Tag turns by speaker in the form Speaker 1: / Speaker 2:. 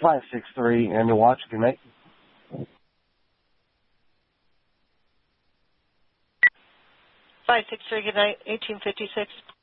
Speaker 1: 563, and your watch, good night.
Speaker 2: 563, good night, 1856.